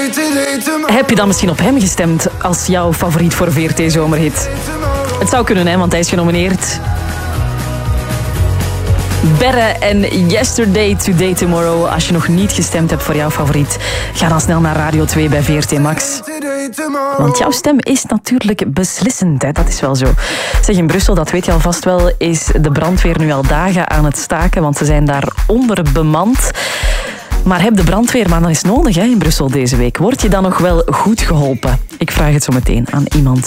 Heb je dan misschien op hem gestemd als jouw favoriet voor VRT Zomerhit? Het zou kunnen, hè, want hij is genomineerd. Berre en Yesterday, Today, Tomorrow. Als je nog niet gestemd hebt voor jouw favoriet, ga dan snel naar Radio 2 bij VRT Max. Want jouw stem is natuurlijk beslissend, hè? Dat is wel zo. Zeg, in Brussel, dat weet je alvast wel, is de brandweer nu al dagen aan het staken, want ze zijn daar onderbemand. Maar heb de brandweer maar dan eens nodig, hè, in Brussel deze week? Word je dan nog wel goed geholpen? Ik vraag het zo meteen aan iemand